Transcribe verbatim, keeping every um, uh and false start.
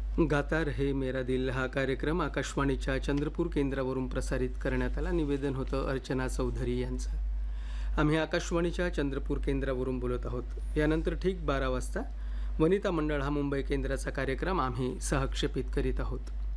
गाता रहे मेरा दिल हा कार्यक्रम आकाशवाणीच्या चंद्रपूर केंद्रावरून प्रसारित करण्यात आला. निवेदन होतं अर्चना चौधरी यांचं. आम्ही आकाशवाणीच्या चंद्रपूर केंद्रावरून बोलत आहोत. यानंतर ठीक बारा वाजता वनिता मंडळ हा मुंबई केंद्राचा कार्यक्रम आम्ही सहक्षेपित करीत आहोत.